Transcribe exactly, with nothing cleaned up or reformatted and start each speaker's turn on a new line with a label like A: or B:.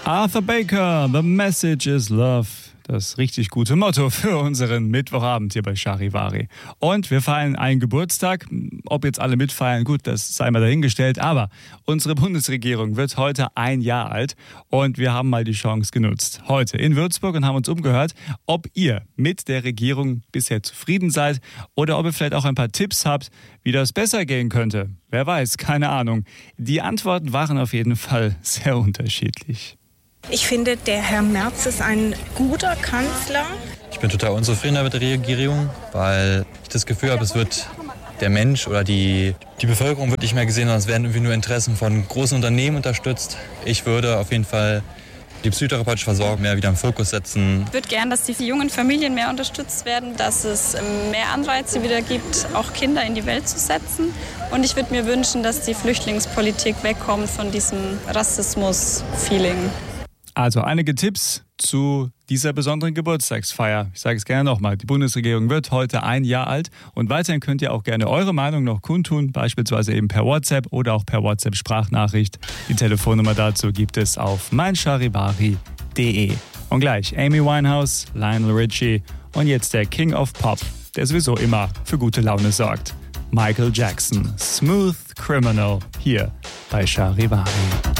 A: Arthur Baker, The Message is Love. Das richtig gute Motto für unseren Mittwochabend hier bei Charivari. Und wir feiern einen Geburtstag. Ob jetzt alle mitfeiern, gut, das sei mal dahingestellt. Aber unsere Bundesregierung wird heute ein Jahr alt. Und wir haben mal die Chance genutzt. Heute in Würzburg und haben uns umgehört, ob ihr mit der Regierung bisher zufrieden seid oder ob ihr vielleicht auch ein paar Tipps habt, wie das besser gehen könnte. Wer weiß, keine Ahnung. Die Antworten waren auf jeden Fall sehr unterschiedlich.
B: Ich finde, der Herr Merz ist ein guter Kanzler.
C: Ich bin total unzufrieden mit der Regierung, weil ich das Gefühl habe, es wird der Mensch oder die, die Bevölkerung wird nicht mehr gesehen, sondern es werden irgendwie nur Interessen von großen Unternehmen unterstützt. Ich würde auf jeden Fall die psychotherapeutische Versorgung mehr wieder im Fokus setzen.
D: Ich würde gern, dass die jungen Familien mehr unterstützt werden, dass es mehr Anreize wieder gibt, auch Kinder in die Welt zu setzen. Und ich würde mir wünschen, dass die Flüchtlingspolitik wegkommt von diesem Rassismus-Feeling.
A: Also einige Tipps zu dieser besonderen Geburtstagsfeier. Ich sage es gerne nochmal, die Bundesregierung wird heute ein Jahr alt und weiterhin könnt ihr auch gerne eure Meinung noch kundtun, beispielsweise eben per WhatsApp oder auch per WhatsApp-Sprachnachricht. Die Telefonnummer dazu gibt es auf meincharivari punkt de. Und gleich Amy Winehouse, Lionel Richie und jetzt der King of Pop, der sowieso immer für gute Laune sorgt. Michael Jackson, Smooth Criminal, hier bei Charivari.